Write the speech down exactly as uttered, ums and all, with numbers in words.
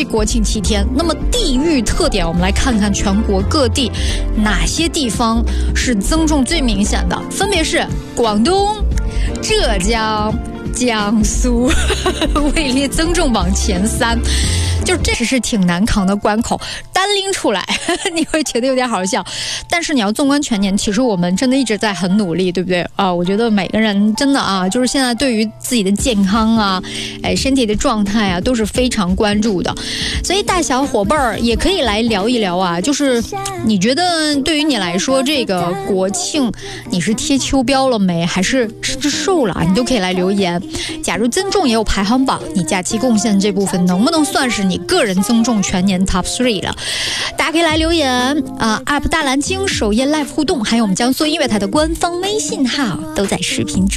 这国庆七天，那么地域特点，我们来看看全国各地哪些地方是增重最明显的，分别是广东、浙江、江苏位列增重榜前三。就这是挺难扛的关口，单拎出来你会觉得有点好笑，但是你要纵观全年，其实我们真的一直在很努力，对不对啊？我觉得每个人真的啊，就是现在对于自己的健康啊，哎，身体的状态啊，都是非常关注的。所以大小伙伴儿也可以来聊一聊啊，就是你觉得对于你来说，这个国庆你是贴秋膘了没，还是吃吃瘦了？你都可以来留言。假如增重也有排行榜，你假期贡献这部分能不能算是你个人增重全年 top three 了？大家可以来留言啊 ，up 大蓝鲸首页 live 互动，还有我们江苏音乐台的官方微信号都在视频中。